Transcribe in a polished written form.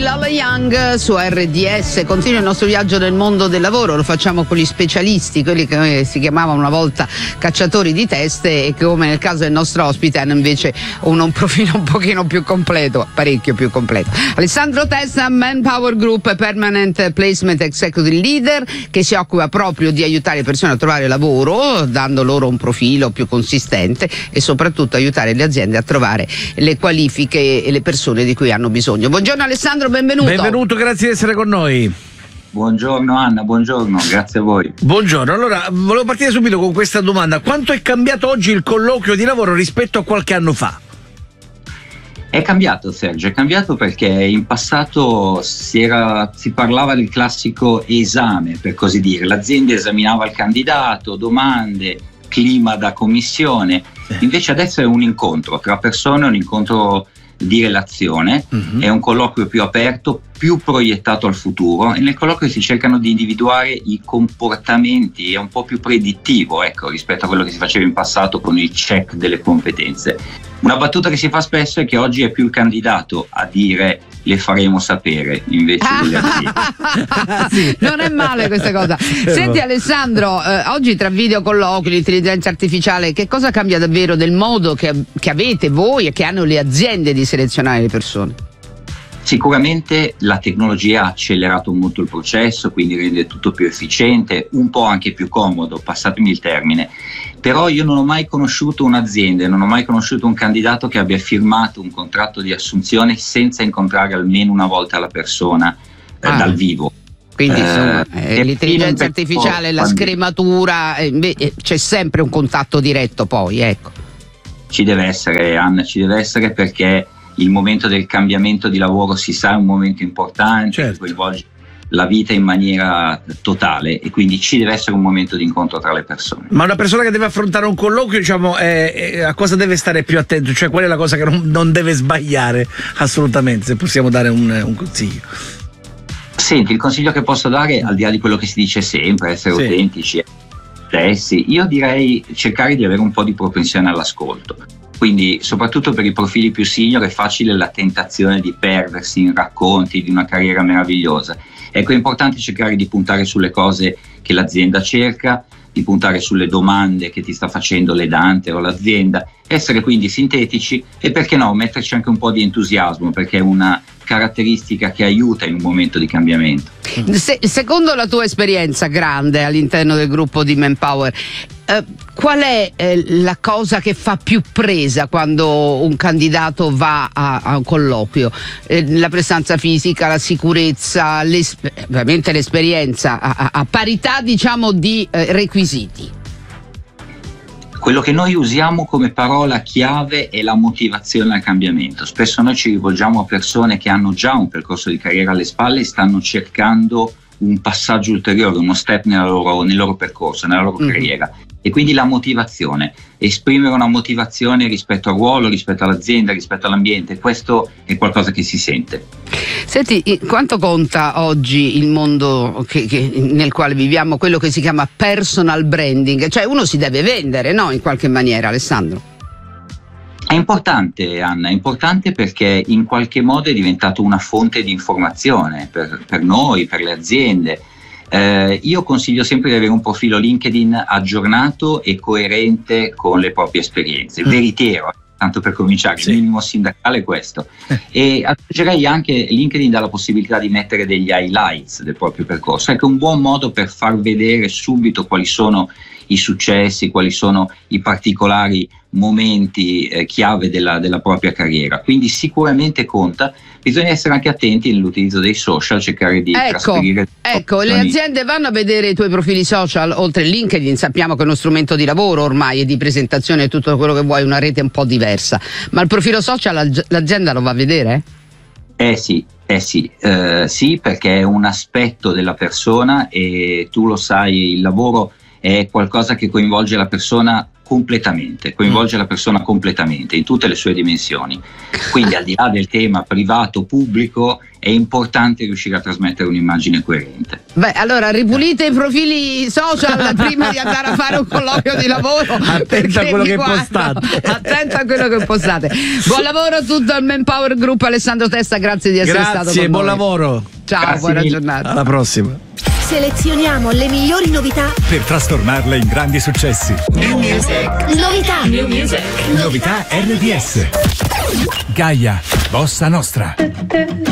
Lola Young su RDS. Continua il nostro viaggio nel mondo del lavoro, lo facciamo con gli specialisti, quelli che si chiamavano una volta cacciatori di teste e che, come nel caso del nostro ospite, hanno invece un profilo un pochino più completo, parecchio più completo. Alessandro Testa, Manpower Group Permanent Placement Executive Leader, che si occupa proprio di aiutare le persone a trovare lavoro, dando loro un profilo più consistente e soprattutto aiutare le aziende a trovare le qualifiche e le persone di cui hanno bisogno. Buongiorno Alessandro, benvenuto. Benvenuto, grazie di essere con noi. Buongiorno Anna, buongiorno, grazie a voi. Buongiorno, allora volevo partire subito con questa domanda: quanto è cambiato oggi il colloquio di lavoro rispetto a qualche anno fa? È cambiato, Sergio, è cambiato perché in passato si parlava del classico esame, per così dire. L'azienda esaminava il candidato, domande, clima da commissione. Invece adesso è un incontro tra persone, un incontro di relazione, è un colloquio più aperto, più proiettato al futuro, e nel colloquio si cercano di individuare i comportamenti, è un po' più predittivo, ecco, rispetto a quello che si faceva in passato con il check delle competenze. Una battuta che si fa spesso è che oggi è più il candidato a dire le faremo sapere invece delle aziende. Non è male questa cosa. Senti Alessandro, oggi tra videocolloqui, l'intelligenza artificiale, che cosa cambia davvero del modo che avete voi e che hanno le aziende di selezionare le persone? Sicuramente la tecnologia ha accelerato molto il processo, quindi rende tutto più efficiente, un po' anche più comodo, passatemi il termine. Però io non ho mai conosciuto un'azienda, non ho mai conosciuto un candidato che abbia firmato un contratto di assunzione senza incontrare almeno una volta la persona dal vivo. Quindi insomma, l'intelligenza artificiale, la scrematura, c'è sempre un contatto diretto poi, ecco. Ci deve essere, Anna, ci deve essere, perché il momento del cambiamento di lavoro, si sa, è un momento importante, certo, che coinvolge la vita in maniera totale, e quindi ci deve essere un momento di incontro tra le persone. Ma una persona che deve affrontare un colloquio, diciamo, a cosa deve stare più attento? Cioè, qual è la cosa che non deve sbagliare assolutamente, se possiamo dare un consiglio? Senti, il consiglio che posso dare, al di là di quello che si dice sempre, essere autentici, io direi cercare di avere un po' di propensione all'ascolto. Quindi soprattutto per i profili più senior è facile la tentazione di perdersi in racconti di una carriera meravigliosa. Ecco, è importante cercare di puntare sulle cose che l'azienda cerca, di puntare sulle domande che ti sta facendo l'edante o l'azienda, essere quindi sintetici e, perché no, metterci anche un po' di entusiasmo, perché è una caratteristica che aiuta in un momento di cambiamento. Secondo la tua esperienza grande all'interno del gruppo di Manpower, qual è la cosa che fa più presa quando un candidato va a un colloquio? La prestanza fisica, la sicurezza, ovviamente l'esperienza, a parità, diciamo, di requisiti? Quello che noi usiamo come parola chiave è la motivazione al cambiamento. Spesso noi ci rivolgiamo a persone che hanno già un percorso di carriera alle spalle e stanno cercando un passaggio ulteriore, uno step nel loro percorso, nella loro carriera. E quindi la motivazione, esprimere una motivazione rispetto al ruolo, rispetto all'azienda, rispetto all'ambiente, questo è qualcosa che si sente. Senti, quanto conta oggi il mondo nel quale viviamo, quello che si chiama personal branding? Cioè uno si deve vendere, no? In qualche maniera, Alessandro? È importante, Anna, è importante perché in qualche modo è diventato una fonte di informazione per noi, per le aziende. Io consiglio sempre di avere un profilo LinkedIn aggiornato e coerente con le proprie esperienze, veritiero, tanto per cominciare, il minimo sindacale è questo. E aggiungerei anche LinkedIn dà la possibilità di mettere degli highlights del proprio percorso, ecco, un buon modo per far vedere subito quali sono i successi, quali sono i particolari momenti chiave della propria carriera. Quindi sicuramente conta, bisogna essere anche attenti nell'utilizzo dei social, cercare di trasferire. Ecco, le aziende vanno a vedere i tuoi profili social, oltre LinkedIn sappiamo che è uno strumento di lavoro ormai e di presentazione e tutto quello che vuoi, una rete un po' diversa, ma il profilo social l'azienda lo va a vedere? Sì, perché è un aspetto della persona e tu lo sai, il lavoro è qualcosa che coinvolge la persona completamente, coinvolge la persona completamente in tutte le sue dimensioni. Quindi al di là del tema privato pubblico è importante riuscire a trasmettere un'immagine coerente. Beh, allora ripulite i profili social prima di andare a fare un colloquio di lavoro. Attento a quello che postate. Attento a quello che postate. Buon lavoro a tutto il Manpower Group. Alessandro Testa, grazie di essere stato con noi. Grazie, buon lavoro. Ciao, Grazie buona mille. giornata. Alla prossima. Selezioniamo le migliori novità per trasformarle in grandi successi. New Music. Novità. New Music. Novità RDS. Gaia, Bossa Nostra.